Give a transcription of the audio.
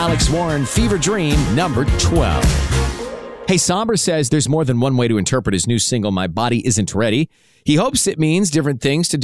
Alex Warren, Fever Dream, number 12. Hey, Somber says there's more than one way to interpret his new single, My Body Isn't Ready. He hopes it means different things to